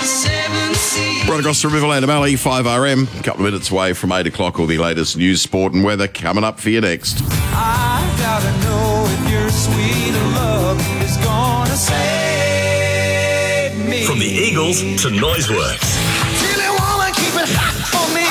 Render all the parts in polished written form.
Right across the Riverland Valley, 5RM. A couple of minutes away from 8 o'clock, all the latest news, sport and weather coming up for you next. I gotta know if your sweet love is gonna save me. From the Eagles to Noiseworks. Really wanna keep it hot for me.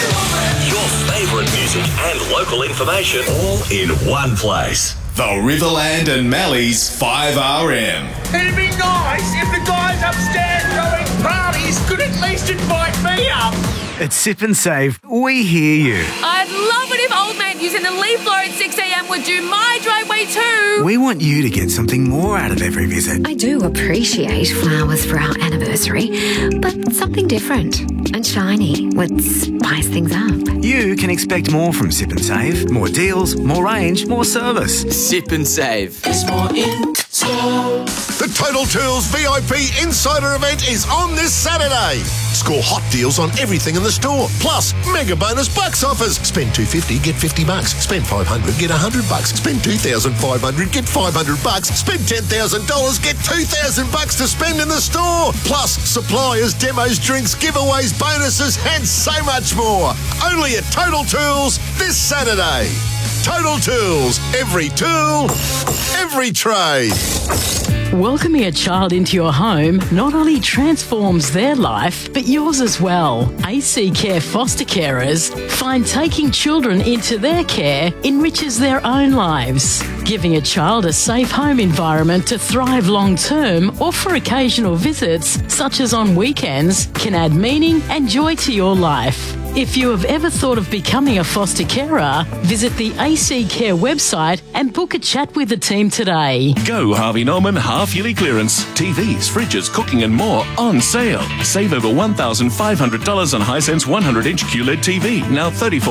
Your favourite music and local information all in one place. The Riverland and Mallee's 5RM. It'd be nice if the guys upstairs throwing parties could at least invite me up. At Sip and Save, we hear you. I'd love it if Old Man using the leaf blower at 6 a.m. would do my driveway too. We want you to get something more out of every visit. I do appreciate flowers for our anniversary, but something different and shiny would spice things up. You can expect more from Sip and Save. More deals, more range, more service. Sip and Save. It's more in store. The Total Tools VIP Insider event is on this Saturday. Score hot deals on everything in the store. Plus, mega bonus bucks offers. Spend $250, get $50. Spend $500, get $100. Spend $2,500, get $500. Spend $10,000, get $2,000 to spend in the store. Plus, suppliers, demos, drinks, giveaways, bonuses, and so much more. Only at Total Tools this Saturday. Total Tools. Every tool, every trade. Welcoming a child into your home not only transforms their life, but yours as well. AC Care foster carers find taking children into their care enriches their own lives. Giving a child a safe home environment to thrive long term or for occasional visits, such as on weekends, can add meaning and joy to your life. If you have ever thought of becoming a foster carer, visit the AC Care website and book a chat with the team today. Go Harvey Norman half-yearly clearance. TVs, fridges, cooking and more on sale. Save over $1,500 on Hisense 100-inch QLED TV, now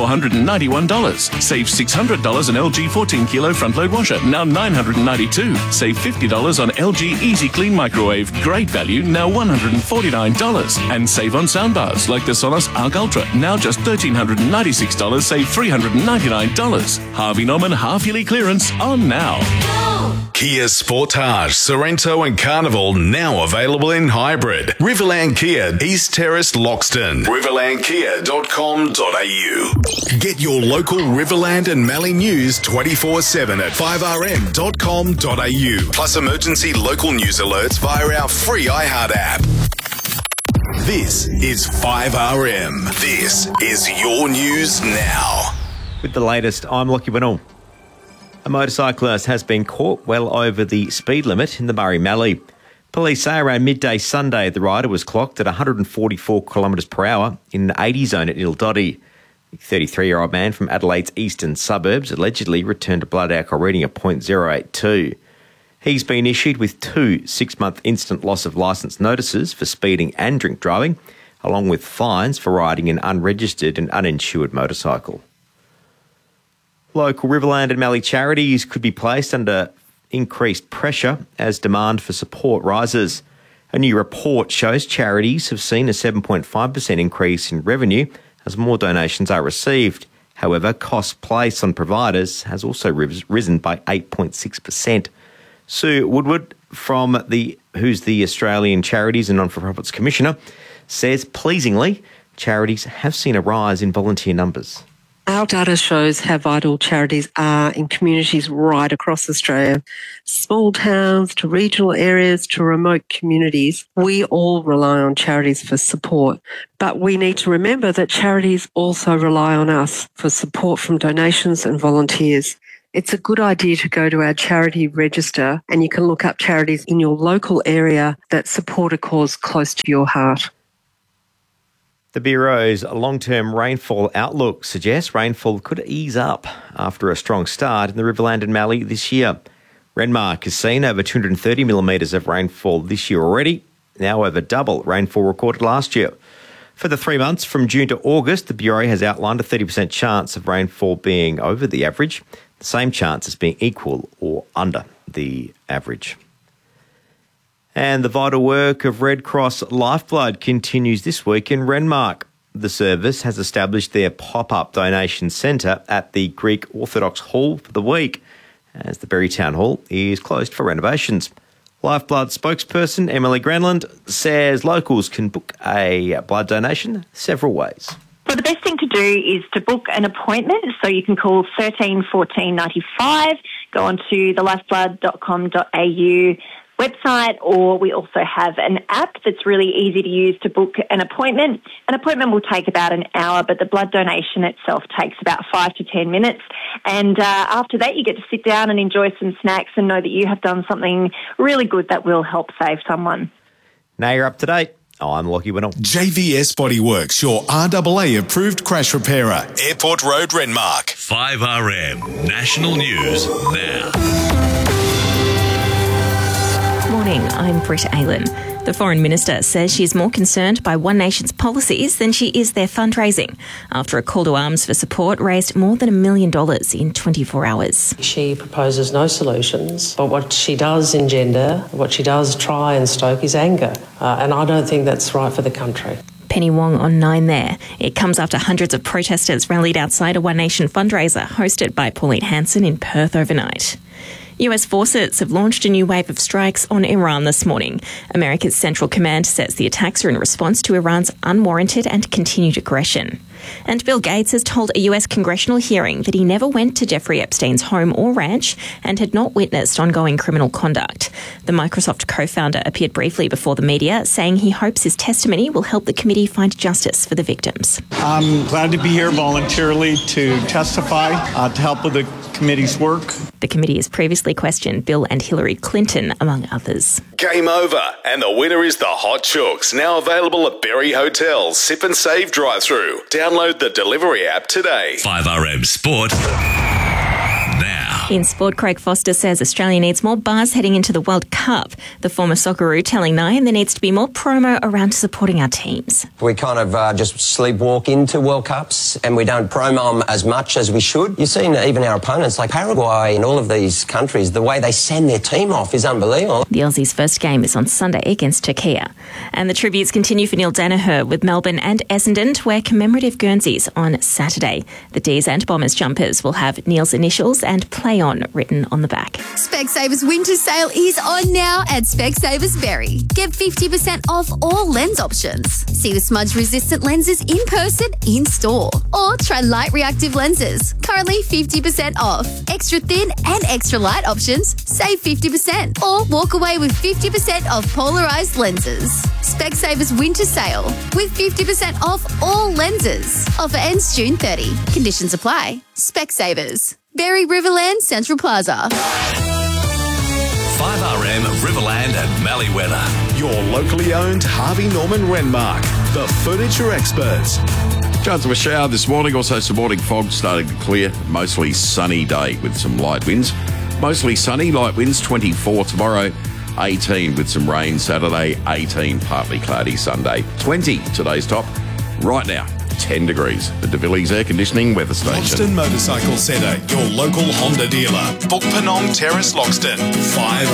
$3,491. Save $600 on LG 14-kilo front-load washer, now $992. Save $50 on LG Easy Clean microwave, great value, now $149. And save on soundbars like the Sonos Arc Ultra, now just $1,396, save $399. Harvey Norman half-yearly clearance on now. Kia Sportage, Sorrento and Carnival now available in hybrid. Riverland Kia, East Terrace, Loxton. riverlandkia.com.au. Get your local Riverland and Mallee news 24/7 at 5rm.com.au. Plus emergency local news alerts via our free iHeart app. This is 5RM. This is your news now. With the latest, I'm Lockie Winnell. A motorcyclist has been caught well over the speed limit in the Murray Mallee. Police say around midday Sunday, the rider was clocked at 144 kilometres per hour in an 80 zone at Ildoddy. The 33-year-old man from Adelaide's eastern suburbs allegedly returned a blood alcohol reading of .082. He's been issued with 2 6-month instant loss of licence notices for speeding and drink driving, along with fines for riding an unregistered and uninsured motorcycle. Local Riverland and Mallee charities could be placed under increased pressure as demand for support rises. A new report shows charities have seen a 7.5% increase in revenue as more donations are received. However, cost placed on providers has also risen by 8.6%. Sue Woodward, who's the Australian Charities and Non-for-Profits Commissioner, says pleasingly charities have seen a rise in volunteer numbers. Our data shows how vital charities are in communities right across Australia, small towns to regional areas to remote communities. We all rely on charities for support, but we need to remember that charities also rely on us for support from donations and volunteers. It's a good idea to go to our charity register and you can look up charities in your local area that support a cause close to your heart. The Bureau's long-term rainfall outlook suggests rainfall could ease up after a strong start in the Riverland and Mallee this year. Renmark has seen over 230 millimetres of rainfall this year already, now over double rainfall recorded last year. For the 3 months from June to August, the Bureau has outlined a 30% chance of rainfall being over the average, the same chance as being equal or under the average. And the vital work of Red Cross Lifeblood continues this week in Renmark. The service has established their pop-up donation centre at the Greek Orthodox Hall for the week, as the Berrytown Hall is closed for renovations. Lifeblood spokesperson Emily Granlund says locals can book a blood donation several ways. Well, the best thing to do is to book an appointment. So you can call 13 14 95, go onto the lifeblood.com.au website, or we also have an app that's really easy to use to book an appointment. An appointment will take about an hour, but the blood donation itself takes about 5 to 10 minutes. And after that, you get to sit down and enjoy some snacks and know that you have done something really good that will help save someone. Now you're up to date. I'm Lockie Winnell. JVS Bodyworks, your RAA approved crash repairer. Airport Road, Renmark. 5RM National News now. Morning, I'm Britt Aylan. The Foreign Minister says she's more concerned by One Nation's policies than she is their fundraising, after a call to arms for support raised more than $1 million in 24 hours. She proposes no solutions, but what she does engender, what she does try and stoke is anger, and I don't think that's right for the country. Penny Wong on 9 there. It comes after hundreds of protesters rallied outside a One Nation fundraiser hosted by Pauline Hanson in Perth overnight. US forces have launched a new wave of strikes on Iran this morning. America's Central Command says the attacks are in response to Iran's unwarranted and continued aggression. And Bill Gates has told a US congressional hearing that he never went to Jeffrey Epstein's home or ranch and had not witnessed ongoing criminal conduct. The Microsoft co-founder appeared briefly before the media, saying he hopes his testimony will help the committee find justice for the victims. I'm glad to be here voluntarily to testify, to help with the committee's work. The committee has previously questioned Bill and Hillary Clinton, among others. Game over, and the winner is the Hot Chooks, now available at Berry Hotel's Sip and Save drive-thru. Download the delivery app today. 5RM Sport. Now. In sport, Craig Foster says Australia needs more buzz heading into the World Cup. The former Socceroo telling Nine there needs to be more promo around supporting our teams. We kind of just sleepwalk into World Cups and we don't promo them as much as we should. You've seen even our opponents like Paraguay and all of these countries, the way they send their team off is unbelievable. The Aussies' first game is on Sunday against Turkey. And the tributes continue for Neil Danaher with Melbourne and Essendon to wear commemorative Guernseys on Saturday. The D's and Bombers jumpers will have Neil's initials and Play On written on the back. Specsavers winter sale is on now at Specsavers Berry. Get 50% off all lens options. See the smudge-resistant lenses in person, in store. Or try light reactive lenses. Currently 50% off. Extra thin and extra light options, save 50%. Or walk away with 50% off polarized lenses. Specsavers winter sale with 50% off all lenses. Offer ends June 30. Conditions apply. Specsavers. Berry Riverland Central Plaza. 5RM Riverland and Mallee weather. Your locally owned Harvey Norman Renmark, the furniture experts. Chance of a shower this morning, also some morning fog starting to clear. Mostly sunny day with some light winds. Mostly sunny, light winds, 24 tomorrow. 18 with some rain Saturday, 18 partly cloudy Sunday. 20 today's top. Right now, 10 degrees. The DeVillies Air Conditioning Weather Station. Loxton Motorcycle Centre, your local Honda dealer. Book Penong Terrace, Loxton. 5